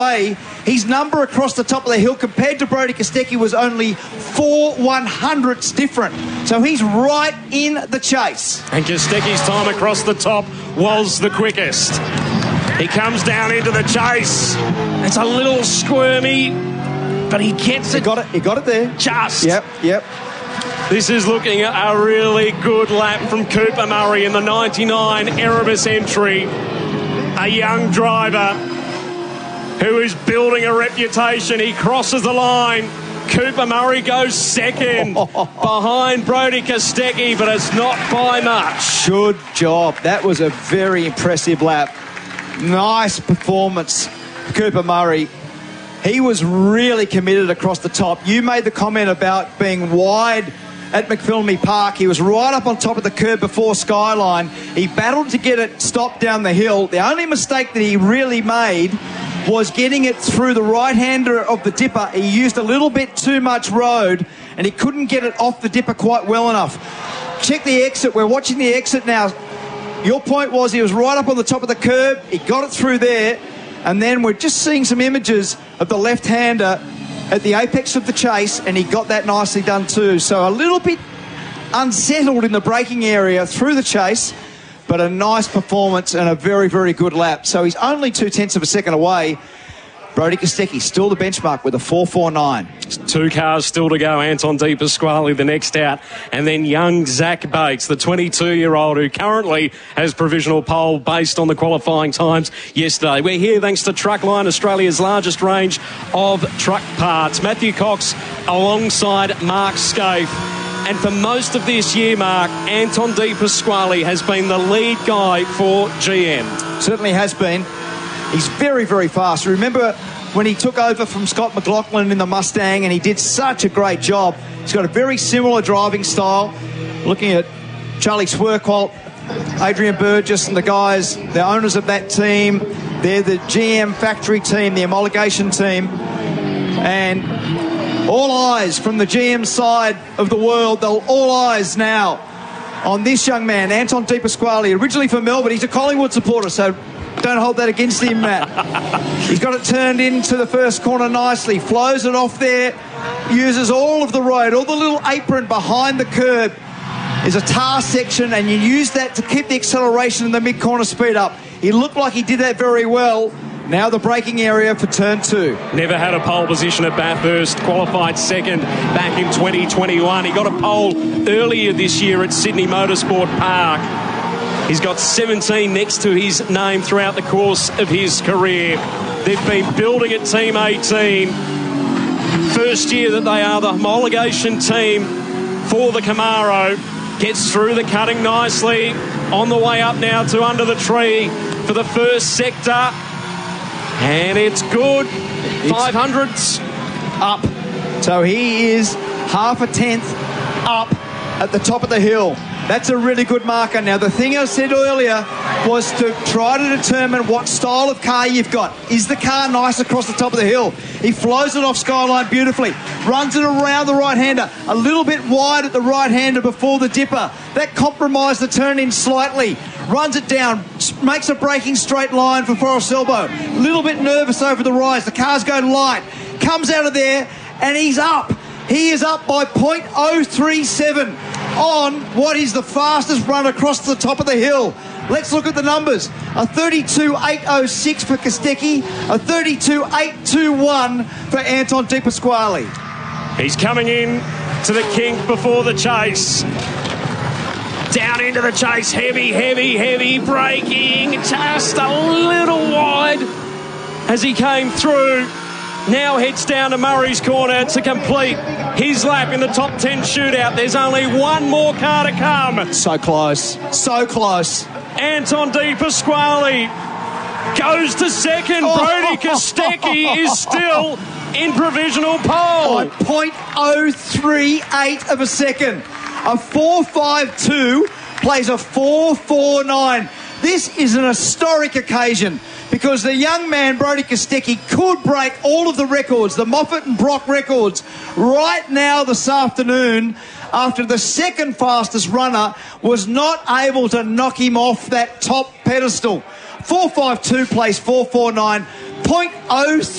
His number across the top of the hill compared to Brodie Kostecki was only 4/100ths different. So he's right in the chase. And Kostecki's time across the top was the quickest. He comes down into the chase. It's a little squirmy, but he gets it. He got it there. Just. Yep. This is looking at a really good lap from Cooper Murray in the 99 Erebus entry. A young driver who is building a reputation. He crosses the line. Cooper Murray goes second behind Brodie Kostecki, but it's not by much. Good job. That was a very impressive lap. Nice performance, Cooper Murray. He was really committed across the top. You made the comment about being wide at McPhillamy Park. He was right up on top of the curb before Skyline. He battled to get it stopped down the hill. The only mistake that he really made was getting it through the right-hander of the dipper. He used a little bit too much road and he couldn't get it off the dipper quite well enough. Check the exit. We're watching the exit now. Your point was he was right up on the top of the curb. He got it through there. And then we're just seeing some images of the left-hander at the apex of the chase, and he got that nicely done too. So a little bit unsettled in the braking area through the chase, but a nice performance and a very, very good lap. So he's only 0.2 of a second away. Brodie Kostecki still the benchmark with a 4.49. 2 cars still to go. Anton De Pasquale the next out, and then young Zach Bates, the 22-year-old who currently has provisional pole based on the qualifying times yesterday. We're here thanks to Truckline, Australia's largest range of truck parts. Matthew Cox alongside Mark Scaife. And for most of this year, Mark, Anton De Pasquale has been the lead guy for GM. Certainly has been. He's very, very fast. Remember when he took over from Scott McLaughlin in the Mustang, and he did such a great job. He's got a very similar driving style. Looking at Charlie Swerkolt, Adrian Burgess and the guys, the owners of that team. They're the GM factory team, the homologation team. And all eyes from the GM side of the world, all eyes now on this young man, Anton De Pasquale, originally from Melbourne. He's a Collingwood supporter, so don't hold that against him, Matt. He's got it turned into the first corner nicely, flows it off there, uses all of the road, all the little apron behind the curb is a tar section, and you use that to keep the acceleration in the mid-corner speed up. He looked like he did that very well. Now the braking area for turn 2. Never had a pole position at Bathurst, qualified second back in 2021. He got a pole earlier this year at Sydney Motorsport Park. He's got 17 next to his name throughout the course of his career. They've been building at Team 18. First year that they are the homologation team for the Camaro. Gets through the cutting nicely. On the way up now to under the tree for the first sector. And it's good. 500ths up. So he is 0.5 tenth up at the top of the hill. That's a really good marker. Now, the thing I said earlier was to try to determine what style of car you've got. Is the car nice across the top of the hill? He flows it off Skyline beautifully, runs it around the right-hander, a little bit wide at the right-hander before the dipper. That compromised the turn-in slightly. Runs it down, makes a braking straight line for Forest Elbow. A little bit nervous over the rise. The cars go light. Comes out of there, and he's up. He is up by 0.037 on what is the fastest run across the top of the hill. Let's look at the numbers. A 32.806 for Kostecki, a 32.821 for Anton De Pasquale. He's coming in to the kink before the chase. Down into the chase, heavy braking, just a little wide as he came through. Now heads down to Murray's Corner to complete his lap in the top 10 shootout. There's only one more car to come. So close. So close. Anton De Pasquale goes to second. Brodie Kostecki is still in provisional pole. 0.038 of a second. A 4.52 plays a 4.49. This is an historic occasion because the young man, Brodie Kostecki, could break all of the records, the Moffat and Brock records, right now this afternoon after the second fastest runner was not able to knock him off that top pedestal. 4.52 plays 4.49. 0.03